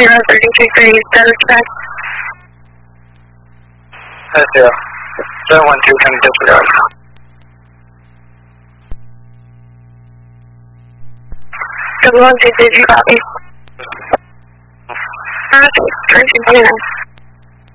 03330 status check. That's 012, come disregard. 012, did you copy? Tracy,